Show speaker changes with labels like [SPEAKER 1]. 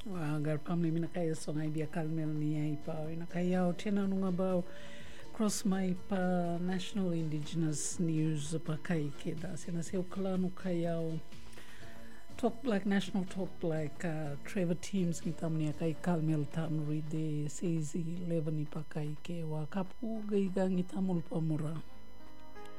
[SPEAKER 1] Gar pamli mina kaya songai bia kalmel ni ai pa ina kaya o tena nunga ba cross mai pa National Indigenous News pa kai ke da sena se uklanu kaya o Talk Black National Talk Black Trevor Teams ki tamni kai kalmel tamri de seizi 11 pa kai ke wa kapu gaigang itamul pamura